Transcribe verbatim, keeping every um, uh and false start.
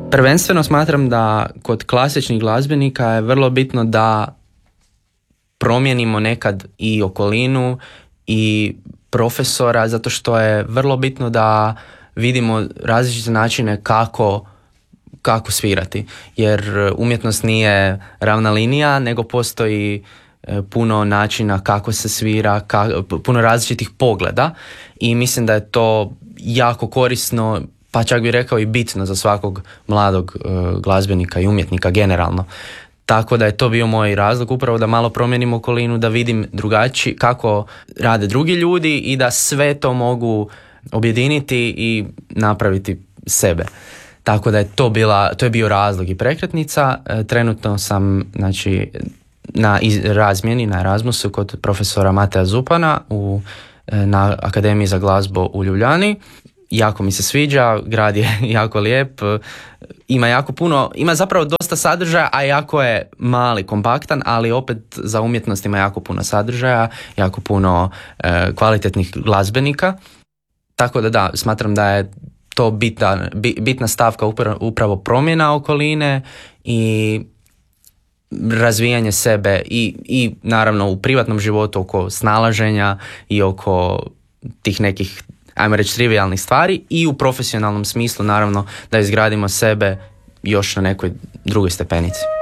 Prvenstveno smatram da kod klasičnih glazbenika je vrlo bitno da promijenimo nekad i okolinu i profesora, zato što je vrlo bitno da vidimo različite načine kako, kako svirati. Jer umjetnost nije ravna linija, nego postoji puno načina kako se svira, ka, puno različitih pogleda i mislim da je to jako korisno, pa čak bih rekao i bitno za svakog mladog uh, glazbenika i umjetnika generalno. Tako da je to bio moj razlog, upravo da malo promijenim okolinu, da vidim drugačije kako rade drugi ljudi i da sve to mogu objediniti i napraviti sebe. Tako da je to bila, to je bio razlog i prekretnica. E, trenutno sam, znači, na iz, razmjeni na Erasmusu kod profesora Mateja Zupana u, na Akademiji za glazbu u Ljubljani. Jako mi se sviđa, grad je jako lijep, ima jako puno, ima zapravo dosta sadržaja, a jako je mali, kompaktan, ali opet za umjetnost ima jako puno sadržaja, jako puno e, kvalitetnih glazbenika. Tako da da, smatram da je to bitna, bitna stavka upravo, upravo promjena okoline i razvijanje sebe i, i naravno u privatnom životu oko snalaženja i oko tih nekih, ajmo reći, trivijalnih stvari i u profesionalnom smislu naravno da izgradimo sebe još na nekoj drugoj stepenici.